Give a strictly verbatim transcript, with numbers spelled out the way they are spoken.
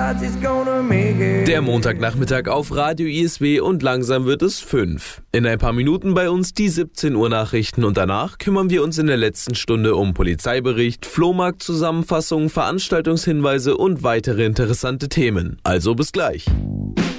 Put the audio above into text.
Der Montagnachmittag auf Radio I S W und langsam wird es fünf. In ein paar Minuten bei uns die siebzehn Uhr Nachrichten und danach kümmern wir uns in der letzten Stunde um Polizeibericht, Flohmarktzusammenfassung, Veranstaltungshinweise und weitere interessante Themen. Also bis gleich.